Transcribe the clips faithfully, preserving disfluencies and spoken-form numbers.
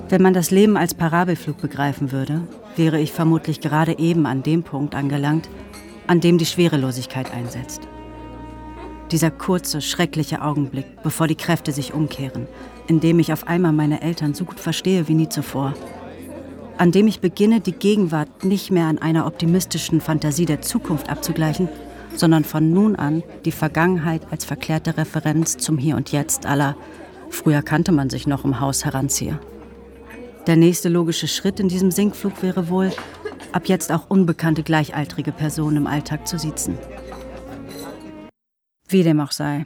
Wenn man das Leben als Parabelflug begreifen würde, wäre ich vermutlich gerade eben an dem Punkt angelangt, an dem die Schwerelosigkeit einsetzt. Dieser kurze, schreckliche Augenblick, bevor die Kräfte sich umkehren, in dem ich auf einmal meine Eltern so gut verstehe wie nie zuvor. An dem ich beginne, die Gegenwart nicht mehr an einer optimistischen Fantasie der Zukunft abzugleichen, sondern von nun an die Vergangenheit als verklärte Referenz zum Hier und Jetzt aller, früher kannte man sich noch, im Haus heranziehe. Der nächste logische Schritt in diesem Sinkflug wäre wohl, ab jetzt auch unbekannte gleichaltrige Personen im Alltag zu siezen. Wie dem auch sei.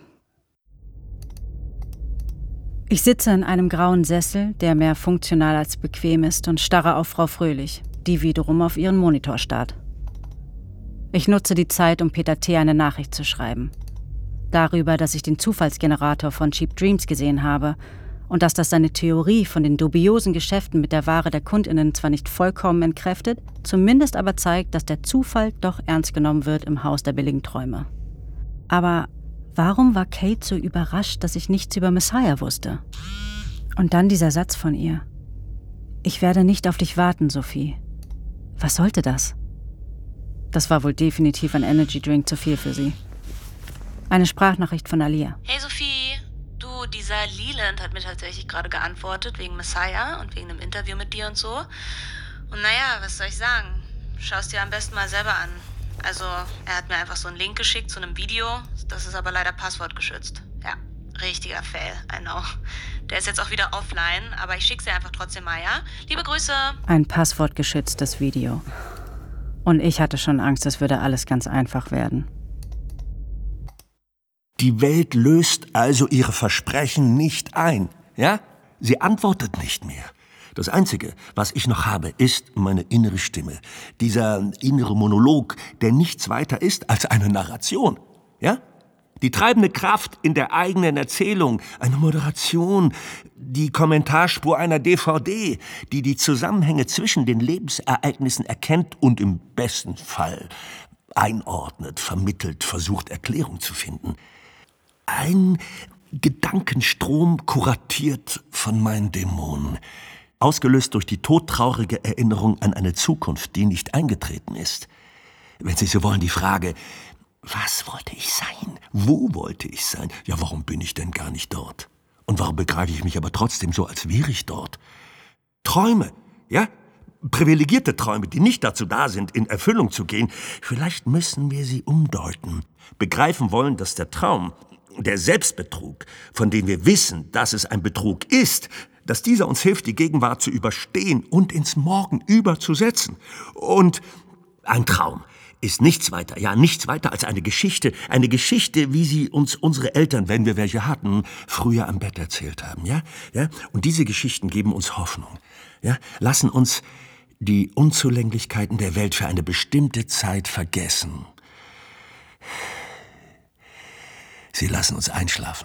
Ich sitze in einem grauen Sessel, der mehr funktional als bequem ist, und starre auf Frau Fröhlich, die wiederum auf ihren Monitor starrt. Ich nutze die Zeit, um Peter T. eine Nachricht zu schreiben. Darüber, dass ich den Zufallsgenerator von Cheap Dreams gesehen habe und dass das seine Theorie von den dubiosen Geschäften mit der Ware der KundInnen zwar nicht vollkommen entkräftet, zumindest aber zeigt, dass der Zufall doch ernst genommen wird im Haus der billigen Träume. Aber warum war Kate so überrascht, dass ich nichts über Messiah wusste? Und dann dieser Satz von ihr. Ich werde nicht auf dich warten, Sophie. Was sollte das? Das war wohl definitiv ein Energy Drink zu viel für sie. Eine Sprachnachricht von Alia. Hey Sophie, du, dieser Leland hat mir tatsächlich gerade geantwortet wegen Messiah und wegen einem Interview mit dir und so. Und naja, was soll ich sagen? Schau's dir am besten mal selber an. Also, er hat mir einfach so einen Link geschickt zu einem Video. Das ist aber leider passwortgeschützt. Ja, richtiger Fail, I know. Der ist jetzt auch wieder offline, aber ich schick's dir einfach trotzdem mal, ja? Liebe Grüße. Ein passwortgeschütztes Video. Und ich hatte schon Angst, es würde alles ganz einfach werden. Die Welt löst also ihre Versprechen nicht ein, ja? Sie antwortet nicht mehr. Das Einzige, was ich noch habe, ist meine innere Stimme. Dieser innere Monolog, der nichts weiter ist als eine Narration, ja? Die treibende Kraft in der eigenen Erzählung, eine Moderation, die Kommentarspur einer D V D, die die Zusammenhänge zwischen den Lebensereignissen erkennt und im besten Fall einordnet, vermittelt, versucht, Erklärung zu finden. Ein Gedankenstrom kuratiert von meinen Dämonen, ausgelöst durch die todtraurige Erinnerung an eine Zukunft, die nicht eingetreten ist. Wenn Sie so wollen, die Frage: Was wollte ich sein? Wo wollte ich sein? Ja, warum bin ich denn gar nicht dort? Und warum begreife ich mich aber trotzdem so, als wäre ich dort? Träume, ja? Privilegierte Träume, die nicht dazu da sind, in Erfüllung zu gehen. Vielleicht müssen wir sie umdeuten. Begreifen wollen, dass der Traum, der Selbstbetrug, von dem wir wissen, dass es ein Betrug ist, dass dieser uns hilft, die Gegenwart zu überstehen und ins Morgen überzusetzen. Und ein Traum ist nichts weiter, ja, nichts weiter als eine Geschichte, eine Geschichte, wie sie uns unsere Eltern, wenn wir welche hatten, früher am Bett erzählt haben, ja, ja. Und diese Geschichten geben uns Hoffnung, ja, lassen uns die Unzulänglichkeiten der Welt für eine bestimmte Zeit vergessen. Sie lassen uns einschlafen.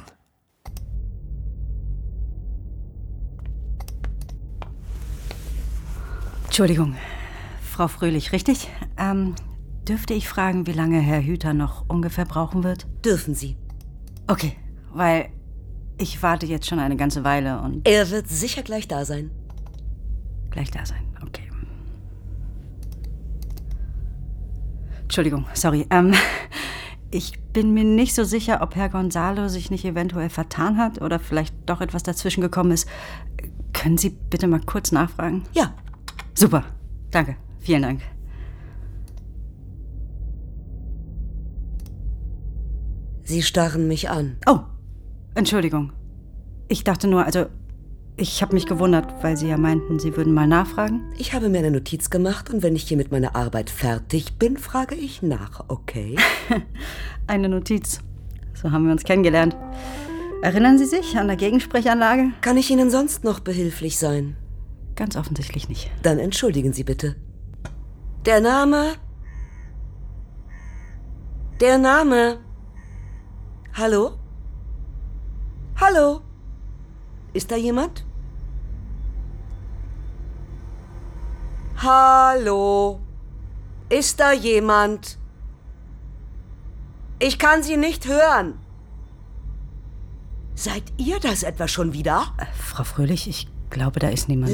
Entschuldigung, Frau Fröhlich, richtig? Ähm, dürfte ich fragen, wie lange Herr Hüter noch ungefähr brauchen wird? Dürfen Sie. Okay, weil ich warte jetzt schon eine ganze Weile und... Er wird sicher gleich da sein. Gleich da sein, okay. Entschuldigung, sorry. Ähm, ich bin mir nicht so sicher, ob Herr Gonzalo sich nicht eventuell vertan hat oder vielleicht doch etwas dazwischen gekommen ist. Können Sie bitte mal kurz nachfragen? Ja. Super, danke, vielen Dank. Sie starren mich an. Oh, Entschuldigung. Ich dachte nur, also, ich habe mich gewundert, weil Sie ja meinten, Sie würden mal nachfragen. Ich habe mir eine Notiz gemacht und wenn ich hier mit meiner Arbeit fertig bin, frage ich nach, okay? Eine Notiz. So haben wir uns kennengelernt. Erinnern Sie sich an der Gegensprechanlage? Kann ich Ihnen sonst noch behilflich sein? Ganz offensichtlich nicht. Dann entschuldigen Sie bitte. Der Name? Der Name? Hallo? Hallo? Ist da jemand? Hallo? Ist da jemand? Ich kann Sie nicht hören. Seid ihr das etwa schon wieder? Äh, Frau Fröhlich, ich glaube, da ist niemand.